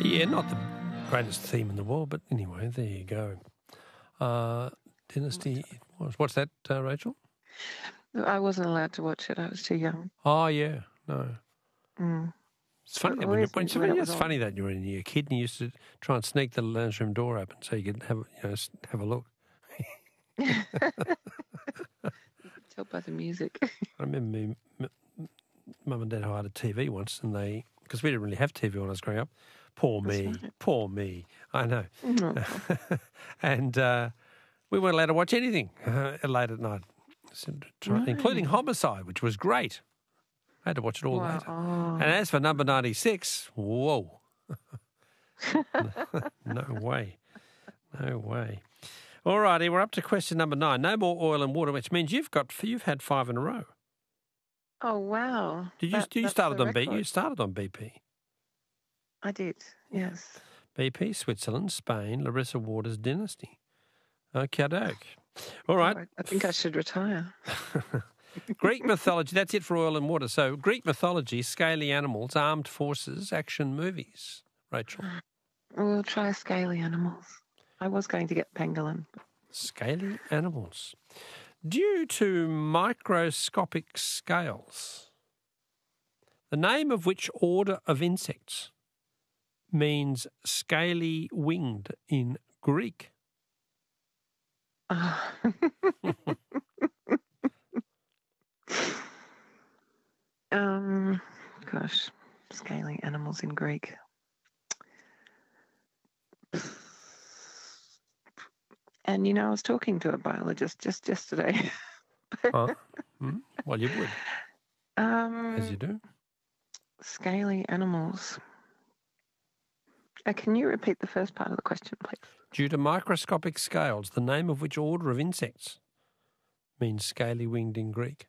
Yeah, not the greatest theme in the world, but anyway, there you go. Dynasty. What's that, Rachel? I wasn't allowed to watch it. I was too young. Oh, yeah. No. Mm. It's funny that it's funny that you were in your kid and you used to try and sneak the lounge room door open so you could have a look. You could tell by the music. I remember Mum and Dad hired a TV once, and because we didn't really have TV when I was growing up. Poor me. I know. Oh. And we weren't allowed to watch anything late at night, including Homicide, which was great. I had to watch it all later. Oh. And as for number 96, whoa. No way. No way. All righty, we're up to question number 9. No more oil and water, which means you've had 5 in a row. Oh, wow. You started on BP. I did, yes. BP, Switzerland, Spain, Larissa Waters Dynasty. Okay, doke. All right. I think I should retire. Greek mythology, that's it for oil and water. So Greek mythology, scaly animals, armed forces, action movies. Rachel. We'll try scaly animals. I was going to get pangolin. Scaly animals. Due to microscopic scales, the name of which order of insects means scaly winged in Greek? Gosh, scaly animals in Greek. And, I was talking to a biologist just yesterday. Huh? Well, you would. As you do. Scaly animals. Can you repeat the first part of the question, please? Due to microscopic scales, the name of which order of insects means scaly winged in Greek?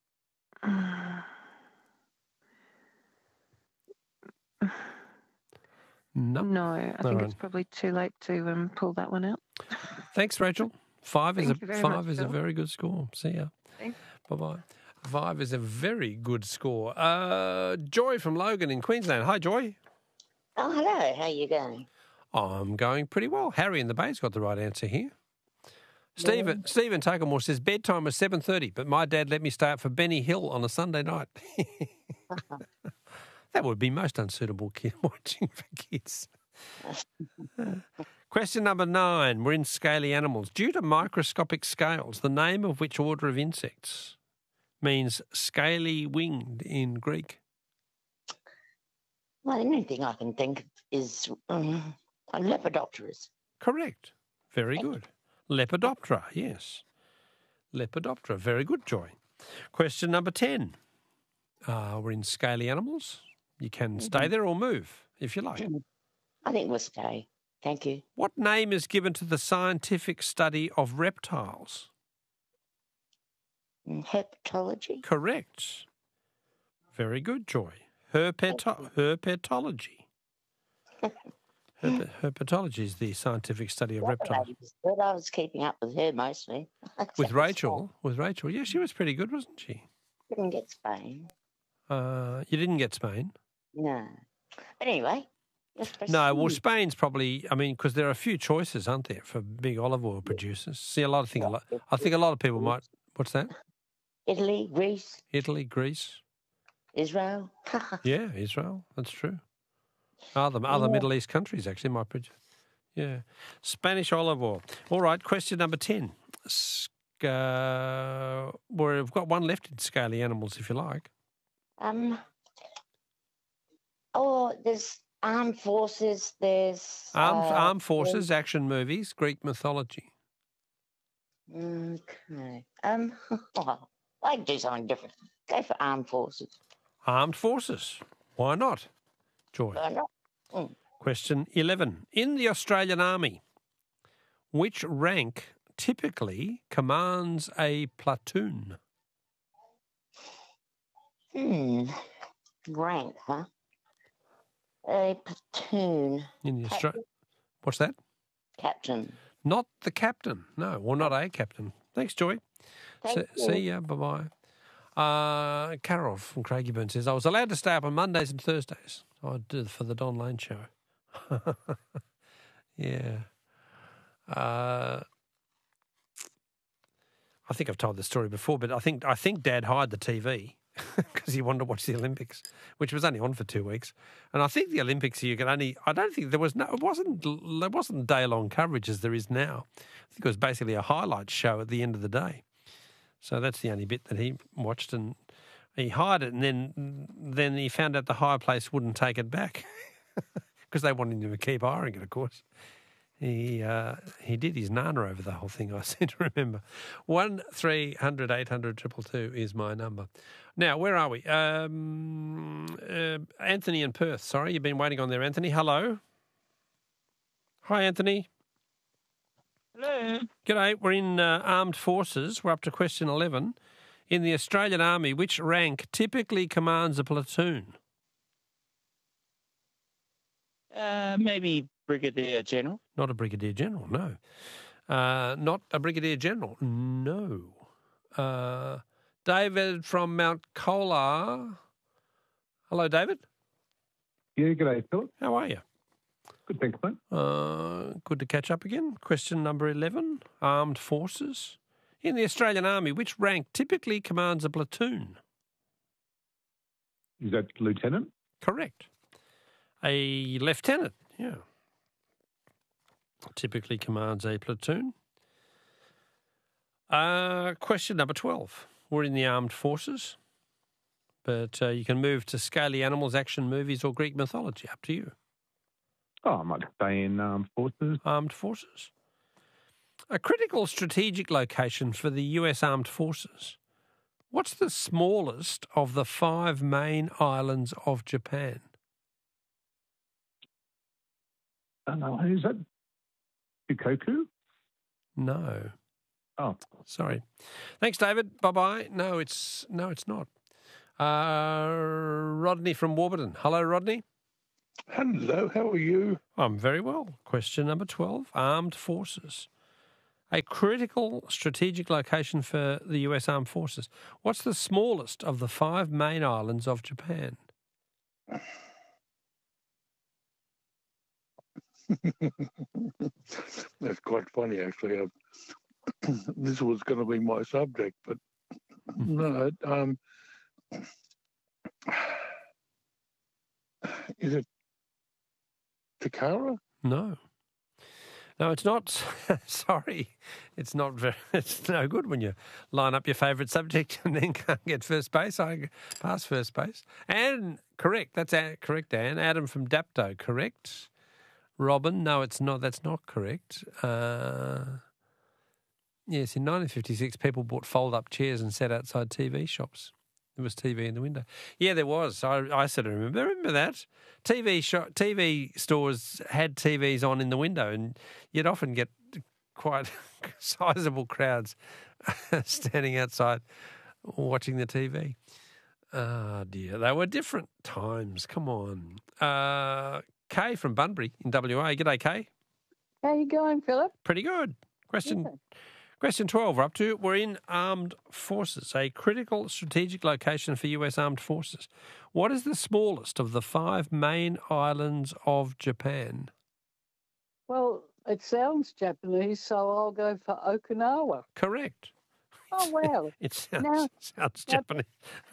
No, I think it's probably too late to pull that one out. Thanks, Rachel. 5 is a Phil. very good score. See ya. Thanks. Bye-bye. 5 is a very good score. Joy from Logan in Queensland. Hi, Joy. Oh, hello. How are you going? I'm going pretty well. Harry in the Bay's got the right answer here. Stephen Takamore says bedtime was 7:30, but my dad let me stay up for Benny Hill on a Sunday night. That would be most unsuitable watching for kids. Question number 9. We're in scaly animals. Due to microscopic scales, the name of which order of insects means scaly winged in Greek? Well, the only thing I can think is a Lepidopterus. Correct. Very good. Lepidoptera, yes. Lepidoptera. Very good, Joy. Question number 10. We're in scaly animals. You can stay there or move if you like. I think we'll stay. Thank you. What name is given to the scientific study of reptiles? Herpetology? Correct. Very good, Joy. Herpetology. Herpetology is the scientific study of reptiles. But I was keeping up with her mostly. With Rachel? Yeah, she was pretty good, wasn't she? Didn't get Spain. You didn't get Spain? No. But anyway. No, well, Spain's probably, because there are a few choices, aren't there, for big olive oil producers. See, I think a lot of people might, what's that? Italy, Greece. Israel. Yeah, Israel, that's true. Other Middle East countries actually might produce. Yeah. Spanish olive oil. All right, question number 10. We've got one left in scaly animals, if you like. There's armed forces, there's... Armed forces, action movies, Greek mythology. Okay. I can do something different. Go for armed forces. Armed forces. Why not, Joy? Why not? Question 11. In the Australian Army, which rank typically commands a platoon? Rank, huh? A platoon. What's that? Captain. Not the captain. No, well, not a captain. Thanks, Joy. See ya. Bye-bye. Carol from Craigieburn says, I was allowed to stay up on Mondays and Thursdays. I did for the Don Lane show. Yeah. I think I've told this story before, but I think Dad hired the TV because he wanted to watch the Olympics, which was only on for 2 weeks. And I think the Olympics you could only. I don't think there wasn't day long coverage as there is now. I think it was basically a highlights show at the end of the day. So that's the only bit that he watched, and he hired it, and then he found out the hire place wouldn't take it back because they wanted him to keep hiring it, of course. He did his nana over the whole thing, I seem to remember. 1300 800 222 is my number. Now, where are we? Anthony in Perth. Sorry, you've been waiting on there, Anthony. Hello. Hi, Anthony. Hello. G'day. We're in Armed Forces. We're up to question 11. In the Australian Army, which rank typically commands a platoon? Maybe Brigadier General. Not a Brigadier General, no. Not a Brigadier General, no. David from Mount Colah. Hello, David. Yeah, g'day, Philip. How are you? Good, thanks, mate. Good to catch up again. Question number 11, Armed Forces. In the Australian Army, which rank typically commands a platoon? Is that lieutenant? Correct. A lieutenant, yeah. Typically commands a platoon. Question number 12. We're in the Armed Forces, but you can move to scaly animals, action movies, or Greek mythology. Up to you. Oh, I might stay in Armed Forces. Armed Forces. A critical strategic location for the US Armed Forces. What's the smallest of the 5 main islands of Japan? Is that Shikoku? No. Oh. Sorry. Thanks, David. Bye-bye. No, it's not. Rodney from Warburton. Hello, Rodney. Hello, how are you? I'm very well. Question number 12, Armed Forces. A critical strategic location for the US Armed Forces. What's the smallest of the 5 main islands of Japan? That's quite funny, actually. This was going to be my subject, but no. Is it Takara? No. No, it's not. Sorry. It's not very, it's no good when you line up your favourite subject and then can't get first base. I pass first base. And correct. That's correct, Anne. Adam from Dapto, correct. Robin, no, it's not. That's not correct. Yes, in 1956, people bought fold-up chairs and sat outside TV shops. There was TV in the window. Yeah, there was. I sort of remember that. TV stores had TVs on in the window, and you'd often get quite sizable crowds standing outside watching the TV. Oh, dear. They were different times. Come on. Kay from Bunbury in WA. G'day, Kay. How you going, Philip? Pretty good. Question 12, we're up to. We're in Armed Forces, a critical strategic location for US Armed Forces. What is the smallest of the 5 main islands of Japan? Well, it sounds Japanese, so I'll go for Okinawa. Correct. Oh, wow. It sounds Japanese.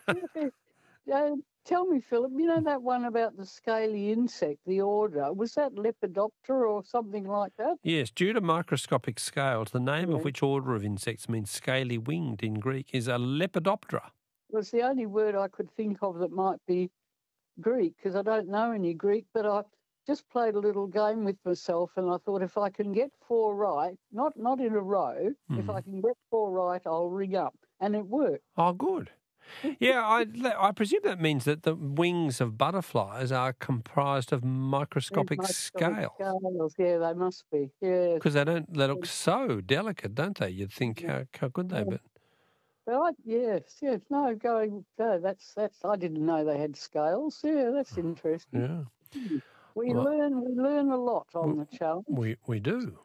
Tell me, Philip, you know that one about the scaly insect, the order, was that Lepidoptera or something like that? Yes, due to microscopic scales, the name of which order of insects means scaly-winged in Greek is a Lepidoptera. It was the only word I could think of that might be Greek, because I don't know any Greek, but I just played a little game with myself, and I thought if I can get 4 right, not in a row, if I can get 4 right, I'll ring up. And it worked. Oh, good. Yeah, I presume that means that the wings of butterflies are comprised of microscopic scales. Yeah, they must be. Yeah, because they look so delicate, don't they? You'd think how could they? But right, yes. No, that's. I didn't know they had scales. Yeah, that's interesting. Yeah, we learn a lot on the challenge. We do.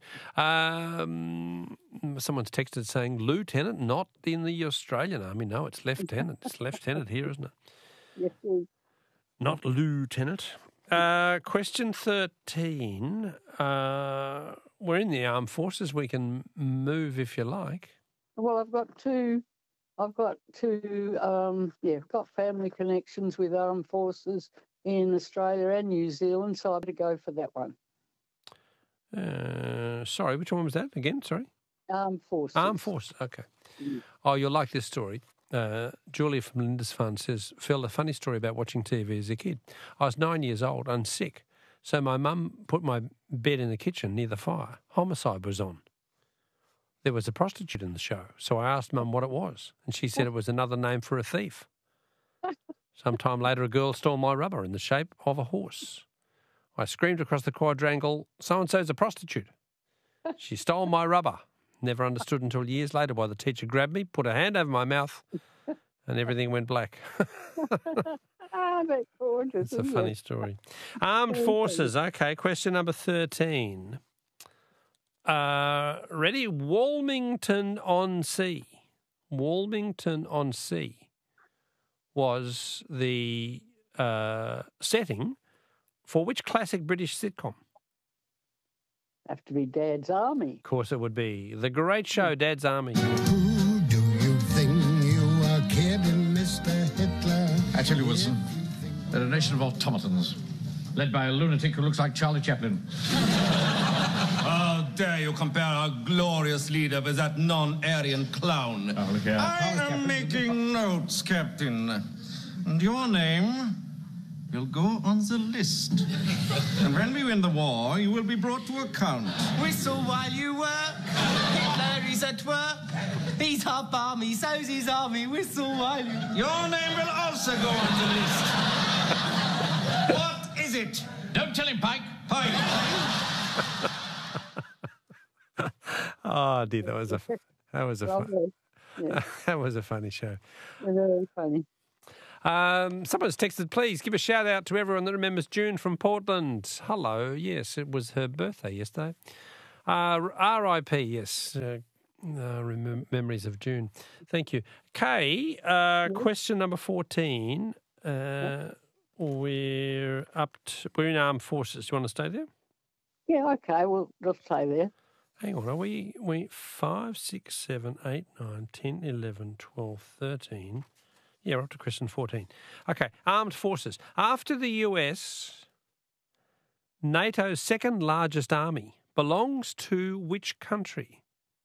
Someone's texted saying lieutenant, not in the Australian Army. No, it's lieutenant. It's lieutenant here, isn't it? Yes. Not lieutenant. Question 13. We're in the armed forces. We can move if you like. Well, I've got two. I've got family connections with armed forces in Australia and New Zealand, so I better go for that one. Sorry, which one was that again? Sorry. Armed forces. Armed forces. Okay. Oh, you'll like this story. Julia from Lindisfarne says, Phil, a funny story about watching TV as a kid. I was 9 years old and sick, so my mum put my bed in the kitchen near the fire. Homicide was on. There was a prostitute in the show, so I asked Mum what it was, and she said it was another name for a thief. Sometime later, a girl stole my rubber in the shape of a horse. I screamed across the quadrangle, so-and-so's a prostitute. She stole my rubber. Never understood until years later why the teacher grabbed me, put her hand over my mouth, and everything went black. That's gorgeous. It's a funny story. Armed forces. Okay, question number 13. Ready? Walmington-on-Sea. Walmington-on-Sea was the setting for which classic British sitcom? Have to be Dad's Army. Of course it would be. The great show, Dad's Army. Who do you think you are kidding, Mr. Hitler? I tell you, Wilson, they're a nation of automatons, led by a lunatic who looks like Charlie Chaplin. How dare you compare our glorious leader with that non-Aryan clown? Oh, look here. I am making notes, Captain. And your name will go on the list. And when we win the war, you will be brought to account. Whistle while you work. Hitler is at work. He's our balmy, so's his army. Whistle while you... Your name will also go on the list. What is it? Don't tell him, Pike. Pike. Oh dear, that was a funny show. Very funny. Someone's texted, please give a shout out to everyone that remembers June from Portland. Hello, yes, it was her birthday yesterday. R.I.P. Yes, memories of June. Thank you. Kay, question number 14. We're in armed forces. Do you want to stay there? Yeah, okay, we'll stay there. Hang on, are we 5, 6, 7, 8, 9, 10, 11, 12, 13... Yeah, we're up to question 14. Okay, armed forces. After the US, NATO's second largest army belongs to which country?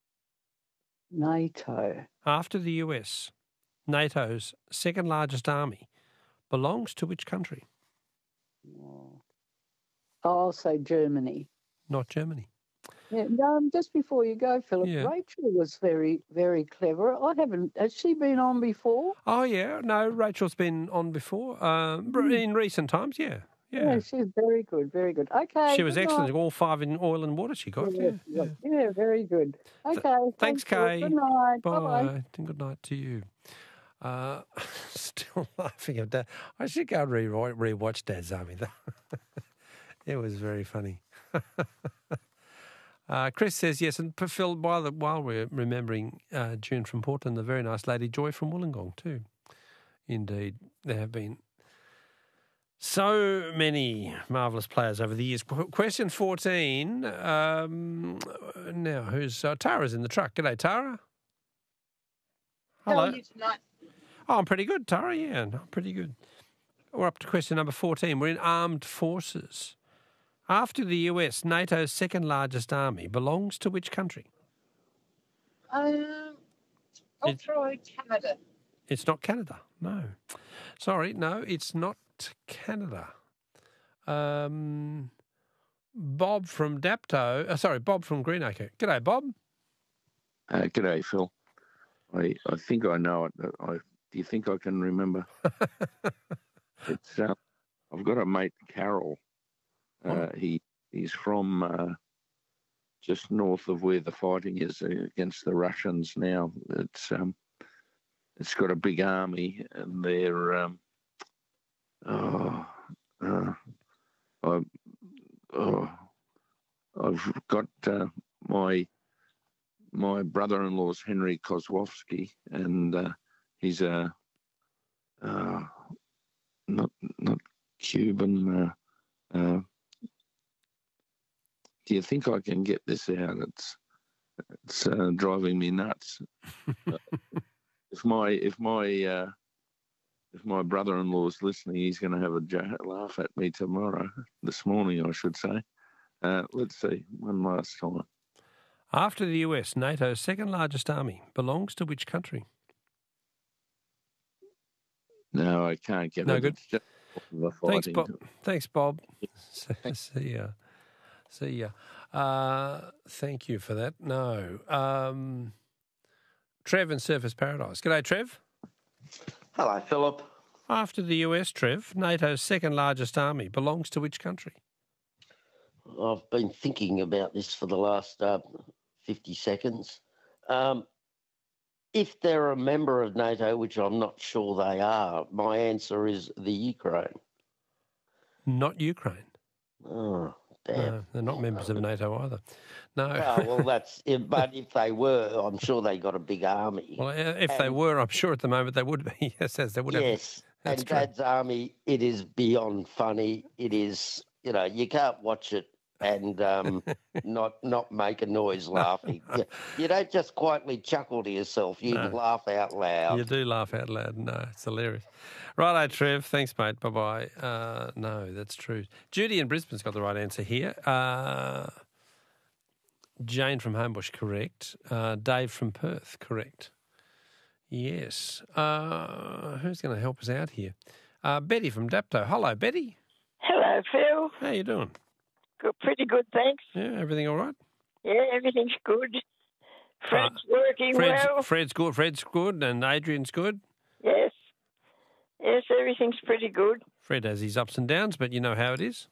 NATO. After the US, NATO's second largest army belongs to which country? I'll say Germany. Not Germany. Yeah, just before you go, Philip, Yeah. Rachel was very, very clever. Has she been on before? Oh, yeah. No, Rachel's been on before. In recent times, yeah. Yeah, she's very good, very good. Okay. She was good excellent. night. All 5 in oil and water she got. Yeah. Yeah, very good. Okay. Thanks, Philip. Kay. Good night. Bye. Bye-bye. And good night to you. Still laughing at Dad. I should go and rewatch Dad's Army. It was very funny. Chris says yes, and Phil, while we're remembering June from Portland, the very nice lady Joy from Wollongong too. Indeed, there have been so many marvellous players over the years. Question 14. Now, who's Tara's in the truck? G'day, Tara. Hello. How are you tonight? Oh, I'm pretty good, Tara. Yeah, I'm pretty good. We're up to question number 14. We're in armed forces. After the US, NATO's second largest army belongs to which country? I'll throw Canada. It's not Canada. No. Sorry, no, it's not Canada. Bob from Dapto. Bob from Greenacre. G'day, Bob. G'day, Phil. I think I know it. Do you think I can remember? It's I've got a mate, Carol. He's from just north of where the fighting is against the Russians now. It's got a big army, and they're I've got my brother-in-law's Henry Kozłowski, and he's not Cuban. Do you think I can get this out? It's driving me nuts. If my brother-in-law is listening, he's going to have a laugh at me tomorrow. This morning, I should say. Let's see, one last time. After the US, NATO's second largest army belongs to which country? No, I can't get it. No good. It's just the Thanks, fighting. Bob. Thanks, Bob. See ya. See ya. Thank you for that. No. Trev in Surfers Paradise. G'day, Trev. Hello, Philip. After the US, Trev, NATO's second largest army belongs to which country? I've been thinking about this for the last 50 seconds. If they're a member of NATO, which I'm not sure they are, my answer is the Ukraine. Not Ukraine. Oh, damn. No, they're not members of NATO either. No. Oh, well, but if they were, I'm sure they got a big army. Well, if they were, I'm sure at the moment they would be. Yes, they would have. Yes, That's and true. Dad's army, it is beyond funny. It is, you can't watch it and not make a noise laughing. You don't just quietly chuckle to yourself. You No. laugh out loud. You do laugh out loud. No, it's hilarious. Righto, Trev. Thanks, mate. Bye-bye. No, that's true. Judy in Brisbane's got the right answer here. Jane from Homebush, correct. Dave from Perth, correct. Yes. Who's going to help us out here? Betty from Dapto. Hello, Betty. Hello, Phil. How you doing? Good, pretty good, thanks. Yeah, everything all right? Yeah, everything's good. Fred's working well. Fred's good, and Adrian's good. Yes. Yes, everything's pretty good. Fred has his ups and downs, but you know how it is.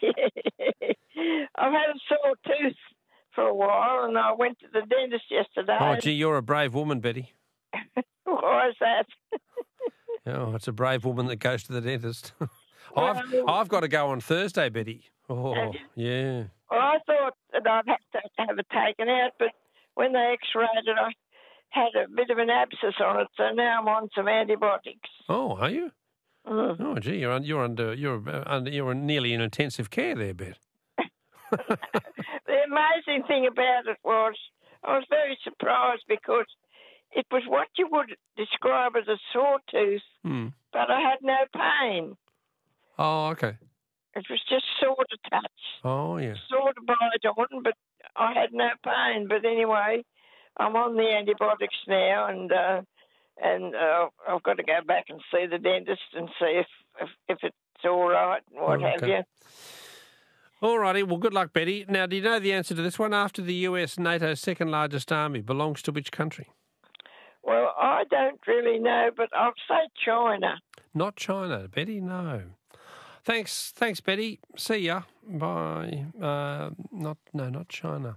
I've had a sore tooth for a while, and I went to the dentist yesterday. Oh, gee, you're a brave woman, Betty. Why is that? Oh, it's a brave woman that goes to the dentist. I've got to go on Thursday, Betty. Oh, yeah. Well, I thought that I'd have to have it taken out, but when they x-rayed it, I had a bit of an abscess on it, so now I'm on some antibiotics. Oh, are you? Mm. Oh, gee, you're nearly in intensive care there, Bet. The amazing thing about it was I was very surprised because it was what you would describe as a sore tooth, but I had no pain. Oh, okay. It was just sore to touch, Oh, yeah. sore to bite on, but I had no pain. But anyway, I'm on the antibiotics now, and I've got to go back and see the dentist and see if it's all right and what have Okay. you. All righty. Well, good luck, Betty. Now, do you know the answer to this one? After the US, NATO's second largest army belongs to which country? Well, I don't really know, but I'll say China. Not China, Betty. No. Thanks, Betty. See ya. Bye. Not China.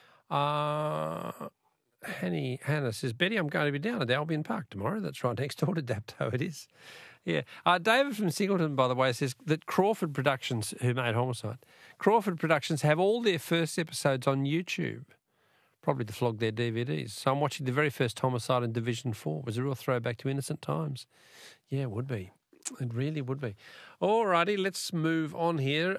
Hannah says, Betty, I'm going to be down at Albion Park tomorrow. That's right next door to Dapto. It is. Yeah. David from Singleton, by the way, says that Crawford Productions, who made Homicide, Crawford Productions have all their first episodes on YouTube, probably to flog their DVDs. So I'm watching the very first Homicide in Division 4. It was a real throwback to innocent times. Yeah, it would be. It really would be. All righty, let's move on here.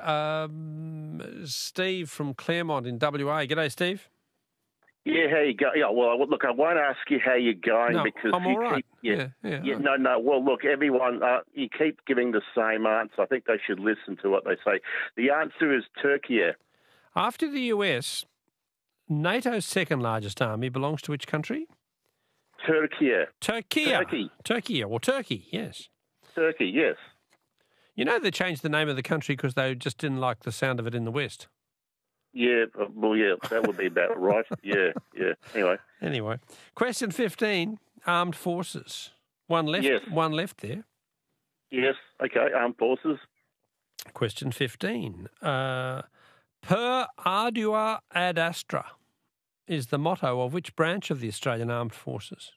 Steve from Claremont in WA. G'day, Steve. Yeah, how you go? Yeah, well, look, I won't ask you how you're going No, because I'm you all right. keep, Yeah. no. Well, look, everyone, you keep giving the same answer. I think they should listen to what they say. The answer is Turkey. After the US, NATO's second largest army belongs to which country? Turkey. Turkey, or Turkey, yes. Turkey, yes. You know they changed the name of the country because they just didn't like the sound of it in the West. Yeah, well, yeah, that would be about right. Yeah. Anyway, question 15, armed forces. One left, Yes. One left there. Yes, okay, armed forces. Question 15. Per ardua ad astra is the motto of which branch of the Australian Armed Forces?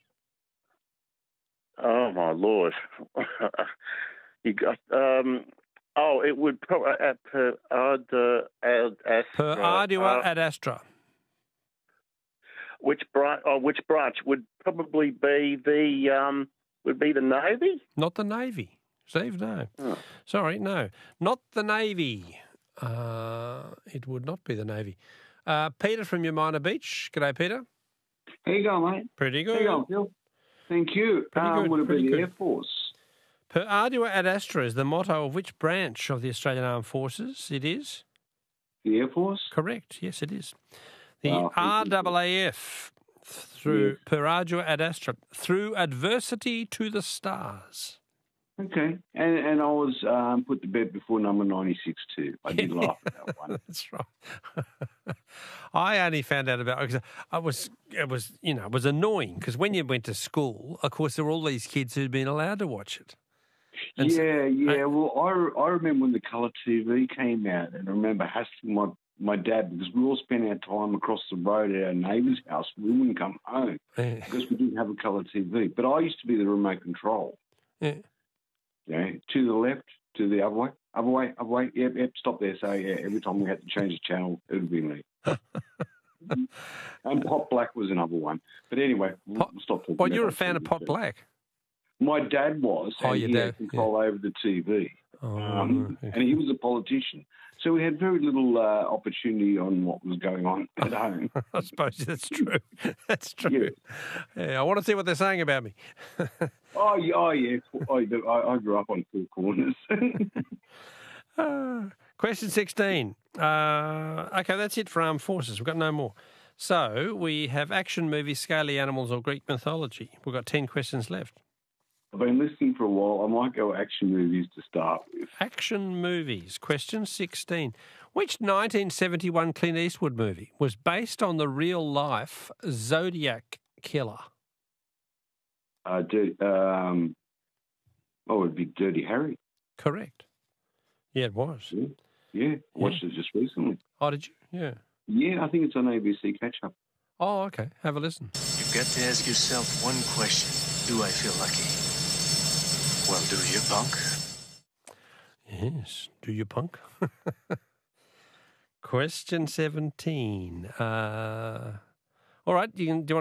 Oh, my Lord. You got, it would probably, per ardua ad astra. Per ardua ad astra. Which branch would probably be the Navy? Not the Navy. Steve, no. Oh. Sorry, no. Not the Navy. It would not be the Navy. Peter from Umina Beach. G'day, Peter. How you going, mate? Pretty good. How you going, Phil? Thank you. Pretty good, Would it pretty be the good. Air Force? Per ardua ad astra is the motto of which branch of the Australian Armed Forces? It is? The Air Force? Correct. Yes, it is. The Oh, RAAF, through per ardua ad astra, through adversity to the stars. Okay. And I was put to bed before number 96 too. I did laugh at that one. That's right. I only found out about because it was annoying because when you went to school, of course, there were all these kids who'd been allowed to watch it. And Yeah. Well, I remember when the colour TV came out, and I remember hassling my dad because we all spent our time across the road at our neighbour's house. We wouldn't come home because we didn't have a colour TV. But I used to be the remote control. Yeah. Yeah, to the left, to the other way. Yep, stop there. So, yeah, every time we had to change the channel, it would be me. And Pot Black was another one. But anyway, we'll stop talking. Well, you're a about fan of TV. Pot Black. My dad was, Oh, and your he dad, had control over the TV. And he was a politician. So we had very little opportunity on what was going on at home. I suppose that's true. That's true. Yeah, I want to see what they're saying about me. Oh, yeah. I grew up on four corners. Question 16. Okay, that's it for armed forces. We've got no more. So we have action movies, scaly animals, or Greek mythology. We've got 10 questions left. I've been listening for a while. I might go action movies to start with. Action movies. Question 16. Which 1971 Clint Eastwood movie was based on the real-life Zodiac killer? It'd be Dirty Harry. Correct. Yeah, it was. Yeah. I watched it just recently. Oh, did you? Yeah. Yeah, I think it's on ABC Catch Up. Oh, okay. Have a listen. You've got to ask yourself one question. Do I feel lucky? Well, do you, punk? Yes. Do you, punk? Question 17. All right. Do you want